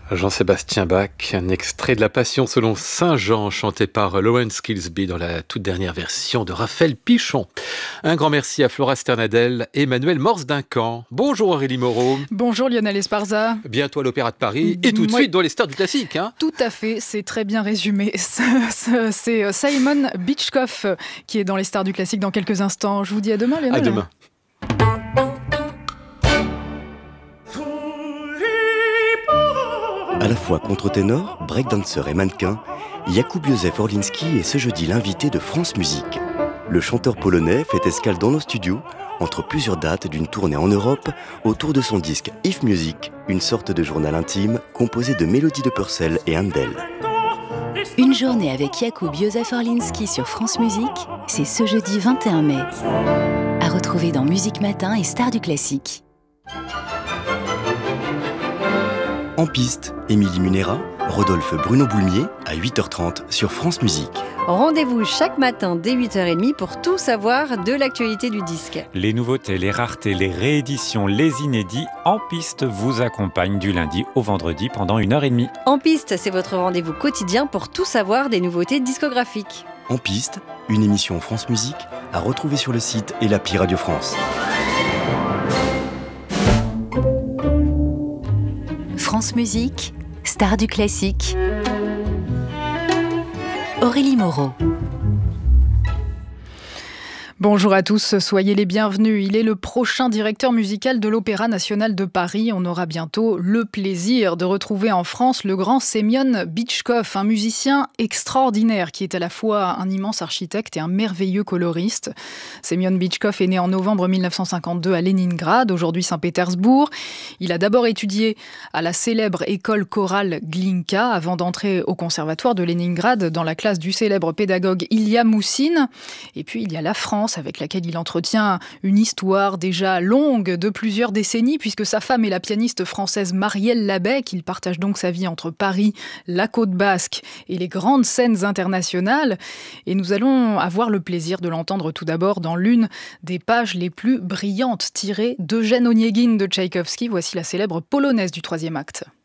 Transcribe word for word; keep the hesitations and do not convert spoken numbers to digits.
Jean-Sébastien Bach, un extrait de la Passion selon saint Jean, chanté par Lawrence Kilsby dans la toute dernière version de Raphaël Pichon. Un grand merci à Flora Sternadel et Emmanuel Morse-Duncan. Bonjour Aurélie Moreau. Bonjour Lionel Esparza. Bientôt à l'Opéra de Paris et tout de Moi... suite dans les stars du classique. Hein. Tout à fait, c'est très bien résumé. C'est Simon Beachcoff qui est dans les stars du classique dans quelques instants. Je vous dis à demain Lionel. À demain. À la fois contre-ténor, breakdancer et mannequin, Jakub Józef Orliński est ce jeudi l'invité de France Musique. Le chanteur polonais fait escale dans nos studios entre plusieurs dates d'une tournée en Europe autour de son disque If Music, une sorte de journal intime composé de mélodies de Purcell et Handel. Une journée avec Jakub Józef Orliński sur France Musique, c'est ce jeudi vingt et un mai. À retrouver dans Musique Matin et Stars du Classique. En piste, Émilie Munera, Rodolphe Bruno Boulmier à huit heures trente sur France Musique. Rendez-vous chaque matin dès huit heures trente pour tout savoir de l'actualité du disque. Les nouveautés, les raretés, les rééditions, les inédits, En Piste vous accompagnent du lundi au vendredi pendant une heure et demie. En Piste, c'est votre rendez-vous quotidien pour tout savoir des nouveautés discographiques. En Piste, une émission France Musique à retrouver sur le site et l'appli Radio France. France Musique, Stars du Classique. Aurélie Moreau. Bonjour à tous, soyez les bienvenus. Il est le prochain directeur musical de l'Opéra national de Paris. On aura bientôt le plaisir de retrouver en France le grand Semyon Beachcoff, un musicien extraordinaire qui est à la fois un immense architecte et un merveilleux coloriste. Semyon Beachcoff est né en novembre mille neuf cent cinquante-deux à Leningrad, aujourd'hui Saint-Pétersbourg. Il a d'abord étudié à la célèbre école chorale Glinka avant d'entrer au conservatoire de Leningrad dans la classe du célèbre pédagogue Ilya Moussine. Et puis il y a la France, avec laquelle il entretient une histoire déjà longue de plusieurs décennies, puisque sa femme est la pianiste française Marielle Labec. Il partage donc sa vie entre Paris, la Côte Basque et les grandes scènes internationales. Et nous allons avoir le plaisir de l'entendre tout d'abord dans l'une des pages les plus brillantes tirées d'Eugène Onegin de Tchaïkovski. Voici la célèbre polonaise du troisième acte.